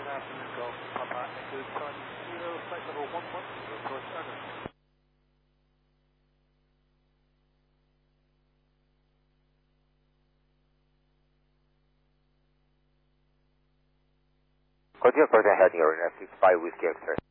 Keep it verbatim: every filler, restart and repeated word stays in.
afternoon, Golf Papa Echo Charlie Kilo, flight level one one zero approach center. Continue further heading over F six five Whiskey X-ray.